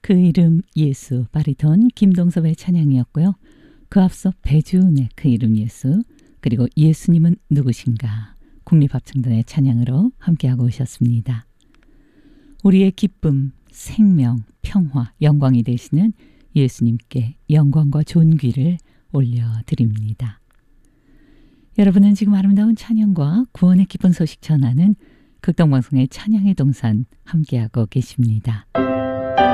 그 이름 예수, 바리톤 김동섭의 찬양이었고요. 그 앞서 배주은의 그 이름 예수, 그리고 예수님은 누구신가, 국립합창단의 찬양으로 함께하고 오셨습니다. 우리의 기쁨, 생명, 평화, 영광이 되시는 예수님께 영광과 존귀를 올려드립니다. 여러분은 지금 아름다운 찬양과 구원의 기쁜 소식 전하는 극동방송의 찬양의 동산 함께하고 계십니다.